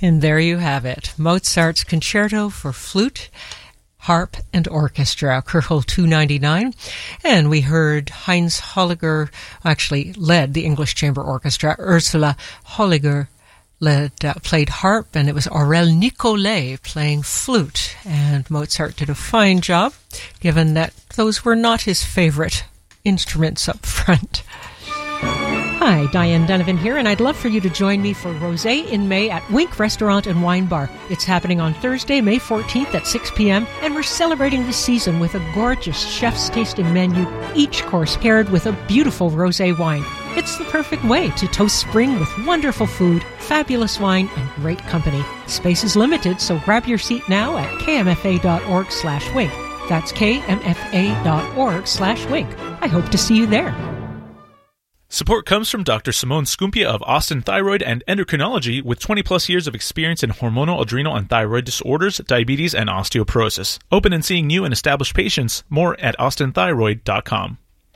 And there you have it, Mozart's Concerto for Flute, Harp, and Orchestra, Köchel 299. And we heard Heinz Holliger, actually led the English Chamber Orchestra. Ursula Holliger played harp, and it was Aurel Nicolet playing flute. And Mozart did a fine job, given that those were not his favorite instruments up front. Hi, Diane Donovan here, and I'd love for you to join me for Rosé in May at Wink Restaurant and Wine Bar. It's happening on Thursday, May 14th at 6 p.m., and we're celebrating the season with a gorgeous chef's tasting menu, each course paired with a beautiful rosé wine. It's the perfect way to toast spring with wonderful food, fabulous wine, and great company. Space is limited, so grab your seat now at kmfa.org/wink. That's kmfa.org/wink. I hope to see you there. Support comes from Dr. Simone Scumpia of Austin Thyroid and Endocrinology with 20-plus years of experience in hormonal, adrenal, and thyroid disorders, diabetes, and osteoporosis. Open and seeing new and established patients. More at austinthyroid.com.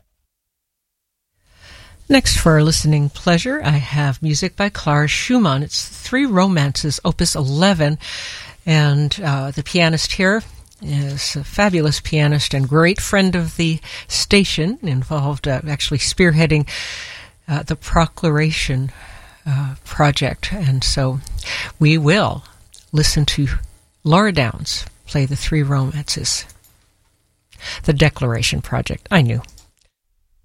Next, for our listening pleasure, I have music by Clara Schumann. It's Three Romances, Opus 11, and the pianist here is a fabulous pianist and great friend of the station, involved actually spearheading the Proclamation project. And so we will listen to Laura Downs play the Three Romances, the Declaration Project. I knew.